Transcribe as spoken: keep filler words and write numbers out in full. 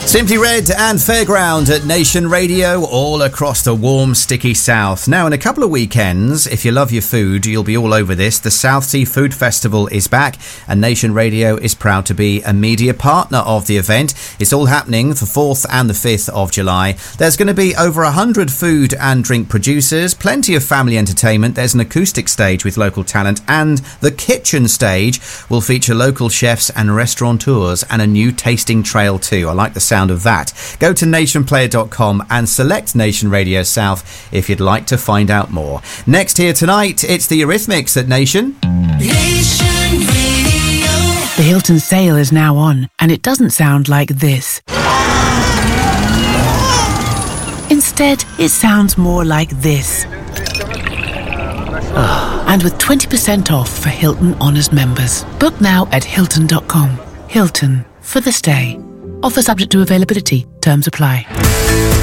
Simply Red and Fairground at Nation Radio, all across the warm, sticky south. Now, in a couple of weekends, if you love your food, you'll be all over this. The South Sea Food Festival is back, and Nation Radio is proud to be a media partner of the event. It's all happening the fourth and the fifth of July. There's going to be over one hundred food and drink producers, plenty of family entertainment. There's an acoustic stage with local talent, and the kitchen stage will feature local chefs and restaurateurs, and a new tasting trail too. I like the sound of that. Go to nation player dot com and select Nation Radio South if you'd like to find out more. Next here tonight, it's the Eurythmics at Nation. Nation Radio. The Hilton sale is now on, and it doesn't sound like this. Instead, it sounds more like this. And with twenty percent off for Hilton Honors members. Book now at hilton dot com. Hilton, for the stay. Offer subject to availability. Terms apply.